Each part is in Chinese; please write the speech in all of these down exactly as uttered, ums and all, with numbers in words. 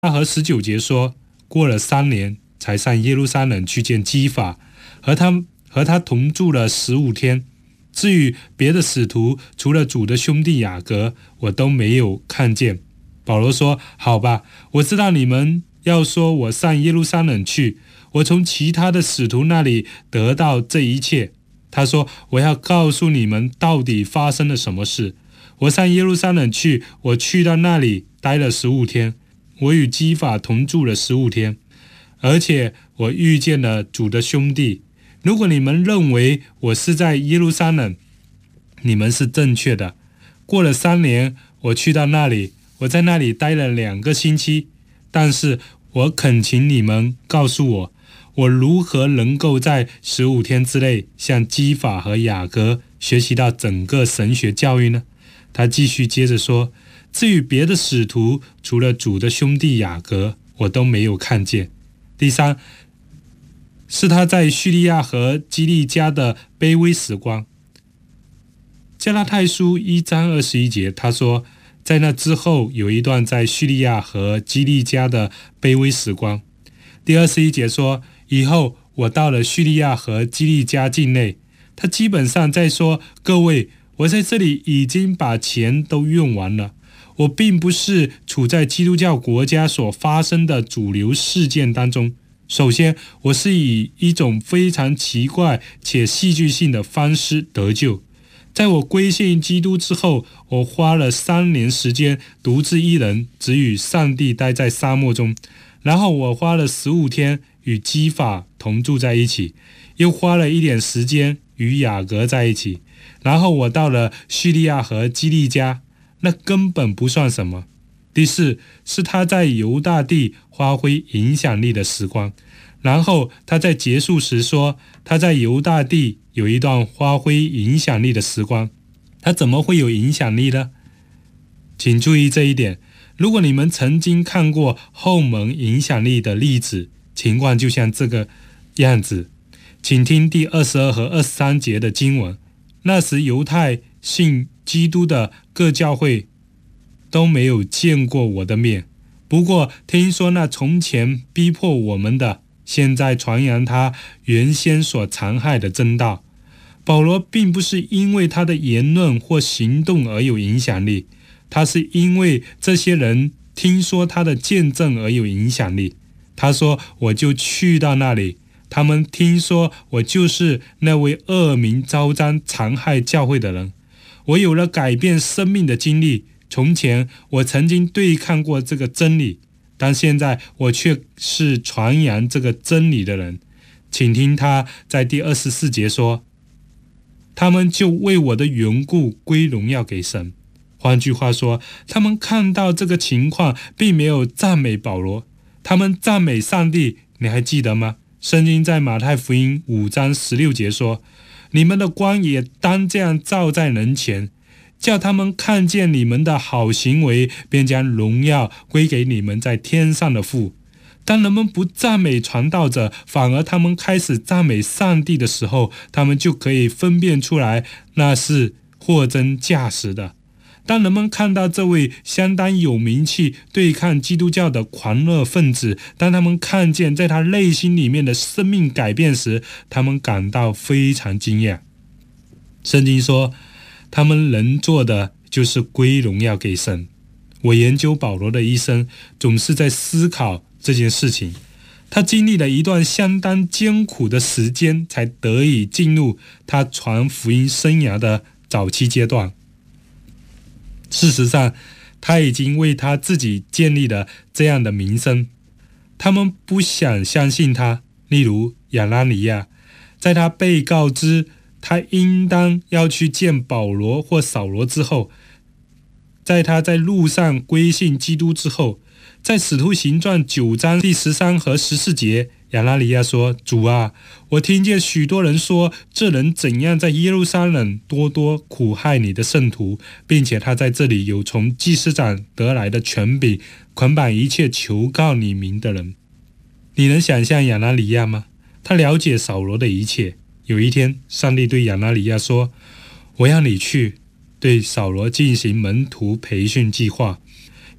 他和十九节说，过了三年才上耶路撒冷去见基法，和他和他同住了十五天。至于别的使徒，除了主的兄弟雅各，我都没有看见。保罗说，好吧，我知道你们要说我上耶路撒冷去，我从其他的使徒那里得到这一切。他说，我要告诉你们到底发生了什么事。我上耶路撒冷去，我去到那里待了十五天，我与基法同住了十五天，而且我遇见了主的兄弟。如果你们认为我是在耶路撒冷，你们是正确的。过了三年，我去到那里，我在那里待了两个星期。但是我恳请你们告诉我，我如何能够在十五天之内向基法和雅各学习到整个神学教育呢？他继续接着说，至于别的使徒，除了主的兄弟雅各，我都没有看见。第三，是他在叙利亚和基利家的卑微时光。加拉太书一章二十一节，他说，在那之后有一段在叙利亚和基利家的卑微时光。第二十一节说，以后我到了叙利亚和基利家境内。他基本上在说，各位，我在这里已经把钱都用完了。我并不是处在基督教国家所发生的主流事件当中。首先，我是以一种非常奇怪且戏剧性的方式得救。在我归信基督之后，我花了三年时间独自一人，只与上帝待在沙漠中。然后我花了十五天与基法同住在一起，又花了一点时间与雅各在一起。然后我到了叙利亚和基利家，那根本不算什么。第四，是他在犹大地发挥影响力的时光。然后他在结束时说，他在犹大地有一段发挥影响力的时光。他怎么会有影响力呢？请注意这一点，如果你们曾经看过后门影响力的例子，情况就像这个样子。请听第二十二和二十三节的经文。那时犹太信基督的各教会都没有见过我的面，不过听说那从前逼迫我们的，现在传扬他原先所残害的真道。保罗并不是因为他的言论或行动而有影响力，他是因为这些人听说他的见证而有影响力。他说，我就去到那里，他们听说我就是那位恶名昭彰残害教会的人。我有了改变生命的经历，从前我曾经对抗过这个真理，但现在我却是传扬这个真理的人。请听他在第二十四节说，他们就为我的缘故归荣耀给神。换句话说，他们看到这个情况并没有赞美保罗，他们赞美上帝。你还记得吗？圣经在马太福音五章十六节说，你们的光也当这样照在人前，叫他们看见你们的好行为，便将荣耀归给你们在天上的父。当人们不赞美传道者，反而他们开始赞美上帝的时候，他们就可以分辨出来那是货真价实的。当人们看到这位相当有名气对抗基督教的狂热分子，当他们看见在他内心里面的生命改变时，他们感到非常惊讶。圣经说，他们能做的就是归荣耀给神。我研究保罗的一生，总是在思考这件事情。他经历了一段相当艰苦的时间，才得以进入他传福音生涯的早期阶段。事实上，他已经为他自己建立了这样的名声。他们不想相信他，例如亚拿尼亚，在他被告知他应当要去见保罗或扫罗之后，在他在路上归信基督之后，在使徒行传九章第十三和十四节，亚拿尼亚说，主啊，我听见许多人说，这人怎样在耶路撒冷多多苦害你的圣徒，并且他在这里有从祭司长得来的权柄，捆绑一切求告你名的人。你能想象亚拿尼亚吗？他了解扫罗的一切。有一天，上帝对亚拿尼亚说，我要你去对扫罗进行门徒培训计划。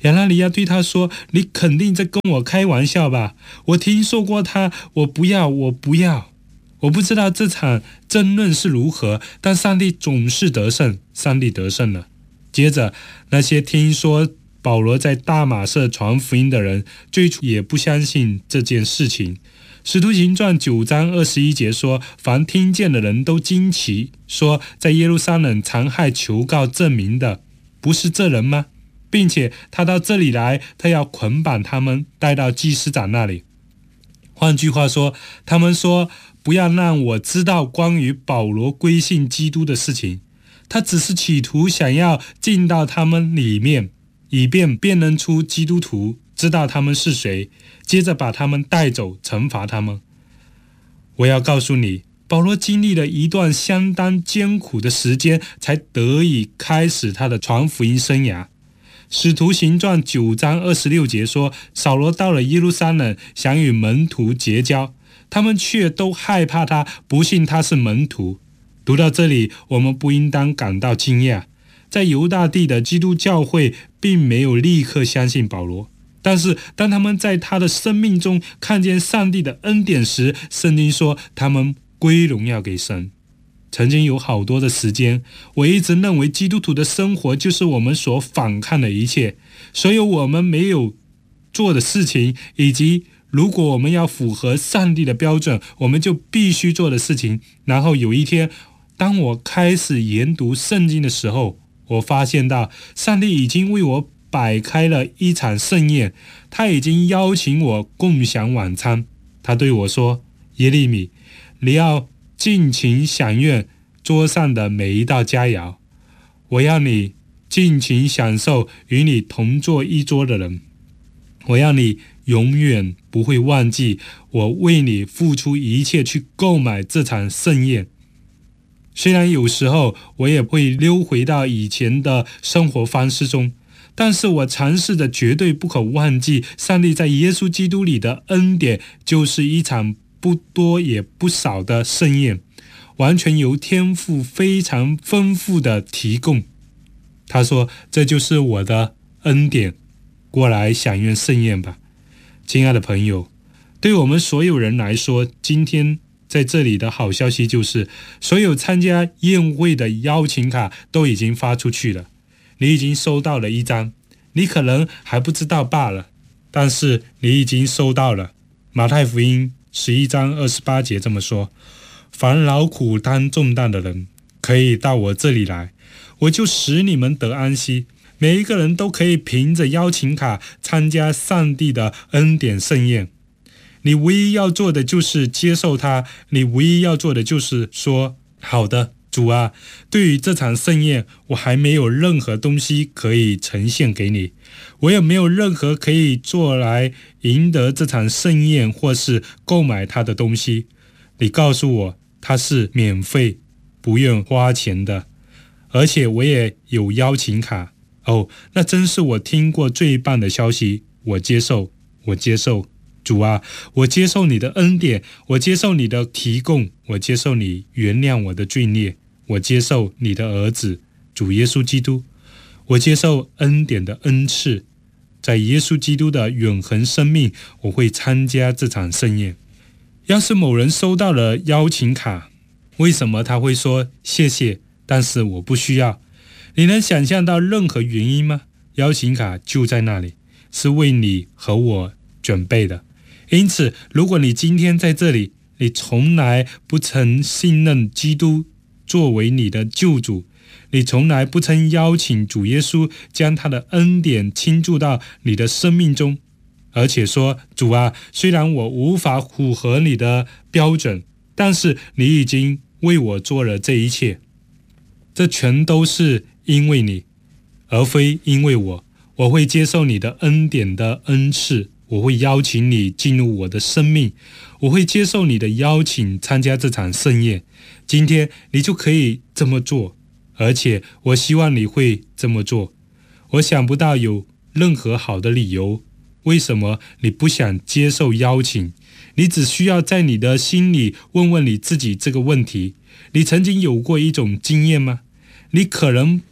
亚拿尼亚对他说，你肯定在跟我开玩笑吧？我听说过他，我不要，我不要。我不知道这场争论是如何，但上帝总是得胜，上帝得胜了。接着，那些听说保罗在大马色传福音的人，最初也不相信这件事情。使徒行传九章二十一节说，凡听见的人都惊奇，说在耶路撒冷残害求告证明的，不是这人吗？并且他到这里来，他要捆绑他们，带到祭司长那里。换句话说，他们说，不要让我知道关于保罗归信基督的事情。他只是企图想要进到他们里面，以便辨认出基督徒，知道他们是谁，接着把他们带走，惩罚他们。我要告诉你，保罗经历了一段相当艰苦的时间，才得以开始他的传福音生涯。使徒行传九章二十六节说，扫罗到了耶路撒冷，想与门徒结交，他们却都害怕他，不信他是门徒。读到这里，我们不应当感到惊讶。在犹大地的基督教会并没有立刻相信保罗，但是当他们在他的生命中看见上帝的恩典时，圣经说他们归荣耀给神。曾经有好多的时间，我一直认为基督徒的生活就是我们所反抗的一切，所有我们没有做的事情，以及如果我们要符合上帝的标准，我们就必须做的事情。然后有一天，当我开始研读圣经的时候，我发现到上帝已经为我摆开了一场盛宴，他已经邀请我共享晚餐。他对我说，耶利米，你要尽情享用桌上的每一道佳肴，我要你尽情享受与你同坐一桌的人，我要你永远不会忘记我为你付出一切去购买这场盛宴。虽然有时候我也会溜回到以前的生活方式中，但是我尝试着绝对不可忘记上帝在耶稣基督里的恩典，就是一场不多也不少的盛宴，完全由天父非常丰富的提供。他说，这就是我的恩典，过来享用盛宴吧。亲爱的朋友，对我们所有人来说，今天在这里的好消息就是，所有参加宴会的邀请卡都已经发出去了，你已经收到了一张，你可能还不知道罢了，但是你已经收到了。马太福音十一章二十八节这么说，凡劳苦担重担的人，可以到我这里来，我就使你们得安息。每一个人都可以凭着邀请卡参加上帝的恩典盛宴。你唯一要做的就是接受它，你唯一要做的就是说，好的，主啊，对于这场盛宴，我还没有任何东西可以呈现给你，我也没有任何可以做来赢得这场盛宴或是购买它的东西。你告诉我，它是免费，不用花钱的，而且我也有邀请卡。哦，那真是我听过最棒的消息，我接受，我接受。主啊，我接受你的恩典，我接受你的提供，我接受你原谅我的罪孽，我接受你的儿子主耶稣基督，我接受恩典的恩赐，在耶稣基督的永恒生命，我会参加这场盛宴。要是某人收到了邀请卡，为什么他会说谢谢，但是我不需要？你能想象到任何原因吗？邀请卡就在那里，是为你和我准备的。因此，如果你今天在这里，你从来不曾信任基督作为你的救主，你从来不曾邀请主耶稣将他的恩典倾注到你的生命中，而且说，主啊，虽然我无法符合你的标准，但是你已经为我做了这一切，这全都是因为你，而非因为我。我会接受你的恩典的恩赐，我会邀请你进入我的生命，我会接受你的邀请参加这场盛宴。今天你就可以这么做，而且我希望你会这么做。我想不到有任何好的理由，为什么你不想接受邀请？你只需要在你的心里问问你自己这个问题：你曾经有过一种经验吗？你可能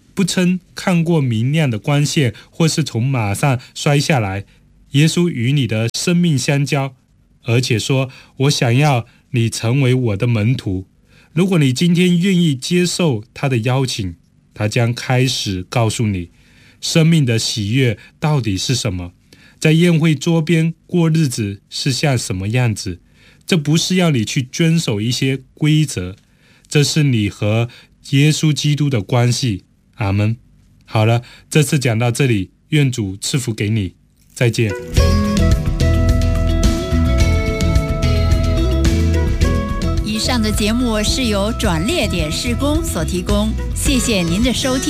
不称看过明亮的光线，或是从马上摔下来，耶稣与你的生命相交，而且说我想要你成为我的门徒。如果你今天愿意接受他的邀请，他将开始告诉你生命的喜悦到底是什么，在宴会桌边过日子是像什么样子。这不是要你去遵守一些规则，这是你和耶稣基督的关系。阿们。好了，这次讲到这里，愿主赐福给你，再见。以上的节目是由转捩点事工所提供，谢谢您的收听。